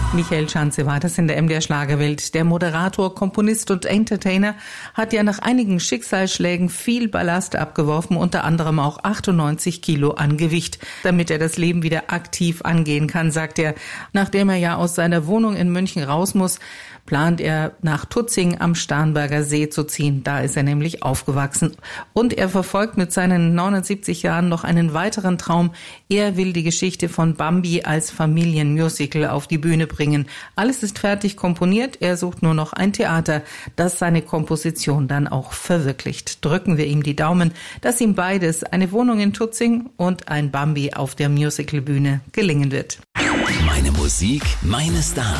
Michael Schanze war das in der MDR Schlagerwelt. Der Moderator, Komponist und Entertainer hat ja nach einigen Schicksalsschlägen viel Ballast abgeworfen, unter anderem auch 98 Kilo an Gewicht, damit er das Leben wieder aktiv angehen kann, sagt er. Nachdem er ja aus seiner Wohnung in München raus muss, plant er nach Tutzing am Starnberger See zu ziehen. Da ist er nämlich aufgewachsen. Und er verfolgt mit seinen 79 Jahren noch einen weiteren Traum. Er will die Geschichte von Bambi als Familienmusical auf die Bühne bringen. Alles ist fertig komponiert. Er sucht nur noch ein Theater, das seine Komposition dann auch verwirklicht. Drücken wir ihm die Daumen, dass ihm beides, eine Wohnung in Tutzing und ein Bambi auf der Musicalbühne, gelingen wird. Meine Musik, meine Stars.